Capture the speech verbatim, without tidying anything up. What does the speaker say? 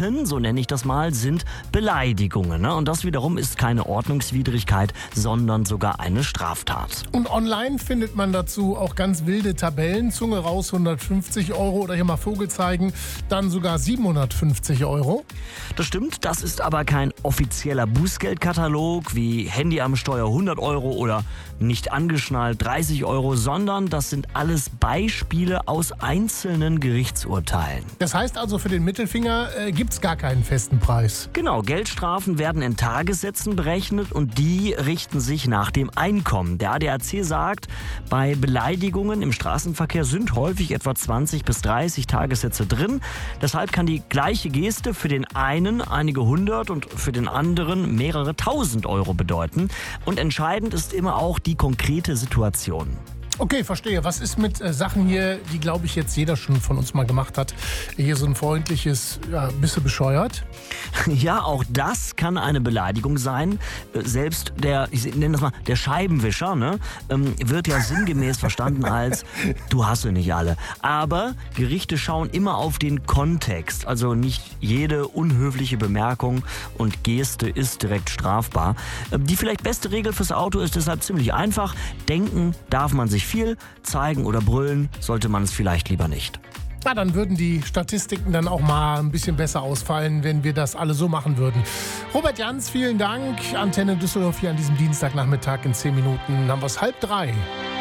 Insulten, so nenne ich das mal, sind Beleidigungen. Ne? Und das wiederum ist keine Ordnungswidrigkeit, sondern sogar eine Straftat. Und online findet man dazu auch ganz wilde Tabellen. Zunge raus hundertfünfzig Euro oder hier mal Vogel zeigen, dann sogar siebenhundertfünfzig Euro. Das stimmt, das ist aber kein offizieller Bußgeldkatalog wie Handy am Steuer hundert Euro oder nicht angeschnallt dreißig Euro, sondern das sind alles Beispiele aus einzelnen Gerichtsurteilen. Das heißt also, für den Mittelfinger äh, gibt es gar keinen festen Preis. Genau, Geldstrafen werden in Tagessätzen berechnet und die richten sich nach dem Einkommen. Der A D A C sagt, bei Beleidigungen im Straßenverkehr sind häufig etwa zwanzig bis dreißig Tagessätze drin. Deshalb kann die gleiche Geste für den einen einige hundert und für den anderen mehrere tausend Euro bedeuten. Und entscheidend ist immer auch die konkrete Situation. Okay, verstehe. Was ist mit äh, Sachen hier, die, glaube ich, jetzt jeder schon von uns mal gemacht hat? Hier so ein freundliches, ja, bist du bescheuert? Ja, auch das kann eine Beleidigung sein. Äh, Selbst der, ich nenne das mal, der Scheibenwischer, ne, ähm, wird ja sinngemäß verstanden als, du hast sie nicht alle. Aber Gerichte schauen immer auf den Kontext. Also nicht jede unhöfliche Bemerkung und Geste ist direkt strafbar. Äh, Die vielleicht beste Regel fürs Auto ist deshalb ziemlich einfach. Denken darf man sich viel, zeigen oder brüllen sollte man es vielleicht lieber nicht. Na, dann würden die Statistiken dann auch mal ein bisschen besser ausfallen, wenn wir das alle so machen würden. Robert Jans, vielen Dank. Antenne Düsseldorf hier an diesem Dienstagnachmittag in zehn Minuten haben wir es halb drei.